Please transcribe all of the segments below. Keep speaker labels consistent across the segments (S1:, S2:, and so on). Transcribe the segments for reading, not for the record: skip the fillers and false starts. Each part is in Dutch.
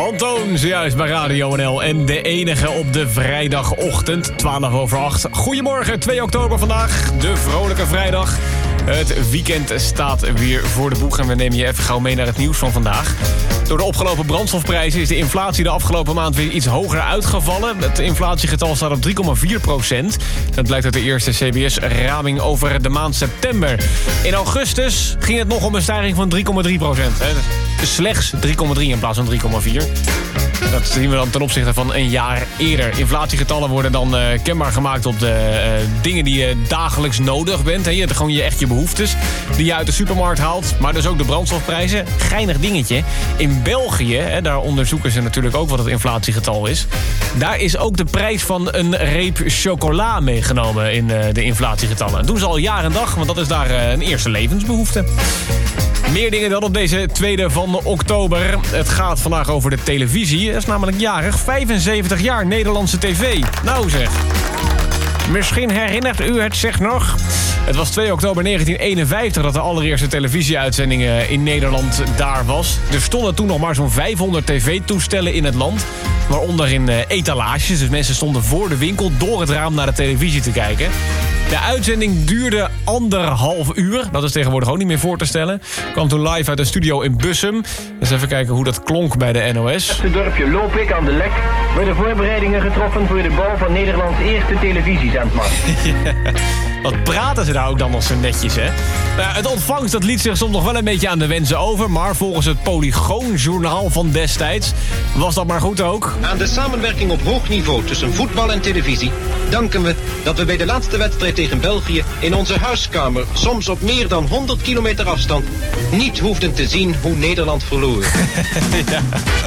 S1: Antoon, zojuist bij Radio NL en de enige op de vrijdagochtend, 8:12. Goedemorgen, 2 oktober vandaag, de vrolijke vrijdag. Het weekend staat weer voor de boeg en we nemen je even gauw mee naar het nieuws van vandaag. Door de opgelopen brandstofprijzen is de inflatie de afgelopen maand weer iets hoger uitgevallen. Het inflatiegetal staat op 3,4%. Dat blijkt uit de eerste CBS-raming over de maand september. In augustus ging het nog om een stijging van 3,3%. Slechts 3,3 in plaats van 3,4. Dat zien we dan ten opzichte van een jaar eerder. Inflatiegetallen worden dan kenbaar gemaakt op de dingen die je dagelijks nodig bent. Hè. Gewoon echt je behoeftes die je uit de supermarkt haalt. Maar dus ook de brandstofprijzen. Geinig dingetje. In België, hè, daar onderzoeken ze natuurlijk ook wat het inflatiegetal is. Daar is ook de prijs van een reep chocola meegenomen in de inflatiegetallen. Dat doen ze al jaar en dag, want dat is daar een eerste levensbehoefte. Meer dingen dan op deze 2e van oktober. Het gaat vandaag over de televisie. Dat is namelijk jarig. 75 jaar Nederlandse tv. Nou zeg. Misschien herinnert u het zich nog. Het was 2 oktober 1951 dat de allereerste televisieuitzending in Nederland daar was. Er stonden toen nog maar zo'n 500 tv-toestellen in het land. Waaronder in etalages. Dus mensen stonden voor de winkel door het raam naar de televisie te kijken. De uitzending duurde 1,5 uur. Dat is tegenwoordig ook niet meer voor te stellen. Kwam toen live uit een studio in Bussum. Dus even kijken hoe dat klonk bij de NOS.
S2: In het dorpje Lopik aan de Lek worden voorbereidingen getroffen voor de bouw van Nederlands eerste televisiezendmast.
S1: Ja. Wat praten ze daar ook dan nog zo netjes, hè? Nou, het ontvangst dat liet zich soms nog wel een beetje aan de wensen over. Maar volgens het Polygoon-journaal van destijds was dat maar goed ook.
S3: Aan de samenwerking op hoog niveau tussen voetbal en televisie danken we dat we bij de laatste wedstrijd tegen België in onze huiskamer, soms op meer dan 100 kilometer afstand, niet hoefden te zien hoe Nederland verloor.
S1: Ja.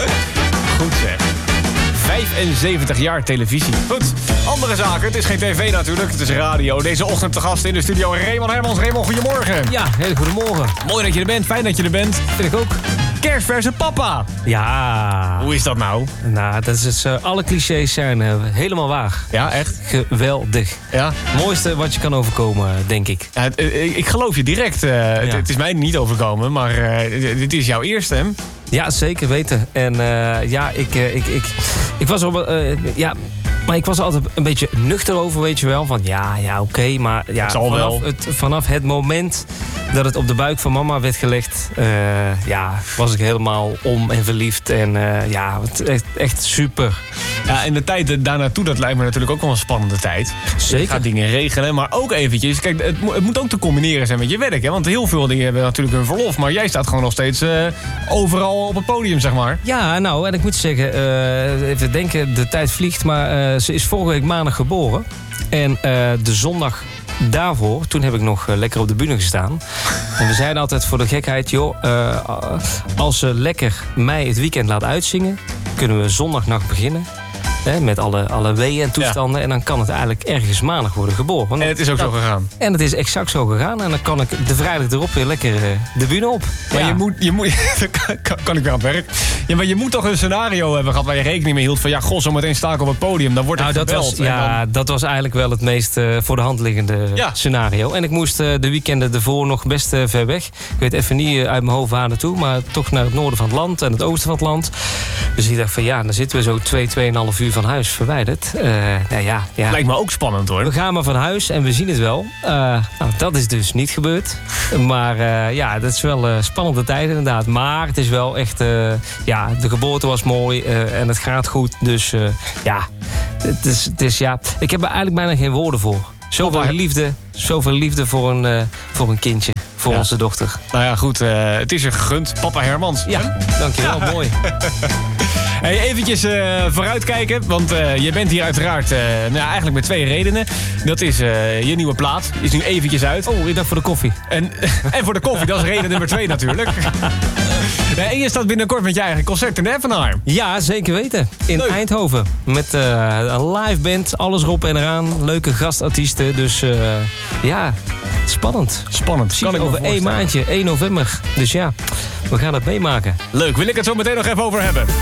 S1: Goed zeg. 75 jaar televisie. Goed, andere zaken. Het is geen tv natuurlijk, het is radio. Deze ochtend te gast in de studio Raymond Hermans. Raymond, goedemorgen.
S4: Ja, hele goedemorgen.
S1: Mooi dat je er bent, fijn dat je er bent.
S4: Vind ik ook.
S1: Kerstverse papa.
S4: Ja.
S1: Hoe is dat nou?
S4: Nou, dat is alle clichés zijn helemaal waar.
S1: Ja, echt?
S4: Geweldig.
S1: Ja.
S4: Mooiste wat je kan overkomen, denk ik.
S1: Ja, ik geloof je direct. Het is mij niet overkomen, maar dit is jouw eerste, hè?
S4: Ja, zeker weten. En ja, ik was op... Maar ik was er altijd een beetje nuchter over, weet je wel. Van ja, oké, maar ja, vanaf het moment dat het op de buik van mama werd gelegd, was ik helemaal om en verliefd. En echt super.
S1: Ja, en de tijd daarnaartoe, dat lijkt me natuurlijk ook wel een spannende tijd.
S4: Zeker.
S1: Je gaat dingen regelen, maar ook eventjes. Kijk, het moet ook te combineren zijn met je werk, hè? Want heel veel dingen hebben natuurlijk hun verlof. Maar jij staat gewoon nog steeds overal op het podium, zeg maar.
S4: Ja, nou, en ik moet zeggen, even denken, de tijd vliegt, maar ze is vorige week maandag geboren. En de zondag daarvoor, toen heb ik nog lekker op de bühne gestaan. En we zeiden altijd voor de gekheid, joh, als ze lekker mij het weekend laat uitzingen, kunnen we zondagnacht beginnen. Met alle weeën en toestanden. Ja. En dan kan het eigenlijk ergens maandag worden geboren.
S1: En het is ook zo gegaan.
S4: En het is exact zo gegaan. En dan kan ik de vrijdag erop weer lekker de bühne op.
S1: Maar ja. je moet kan ik weer aan het werk. Ja, maar je moet toch een scenario hebben gehad waar je rekening mee hield van zo meteen sta ik op het podium. Dan wordt het gebeld.
S4: Dat was eigenlijk wel het meest voor de hand liggende scenario. En ik moest de weekenden ervoor nog best ver weg. Ik weet even niet uit mijn hoofd waar naartoe. Maar toch naar het noorden van het land en het oosten van het land. Dus ik dacht van dan zitten we zo 2,5 uur van huis verwijderd.
S1: Lijkt me ook spannend hoor.
S4: We gaan maar van huis en we zien het wel. Dat is dus niet gebeurd. Maar dat is wel spannende tijd inderdaad. Maar het is wel echt... de geboorte was mooi en het gaat goed. Dus het is ik heb er eigenlijk bijna geen woorden voor. Zoveel liefde voor een kindje. Voor onze dochter.
S1: Nou ja, goed. Het is je gegund. Papa Hermans.
S4: Ja, dankjewel. Ja. Mooi.
S1: Hey, eventjes vooruitkijken, want je bent hier uiteraard eigenlijk met 2 redenen. Dat is je nieuwe plaat, is nu eventjes uit.
S4: Oh, ik dacht voor de koffie.
S1: En voor de koffie, dat is reden nummer 2 natuurlijk. En je staat binnenkort met je eigen concert in Evenaar.
S4: Ja, zeker weten. In Eindhoven. Met een live band, alles erop en eraan. Leuke gastartiesten, dus spannend.
S1: Spannend.
S4: Kan ik over 1 maandje, 1 november. Dus ja, we gaan het meemaken.
S1: Leuk, wil ik het zo meteen nog even over hebben.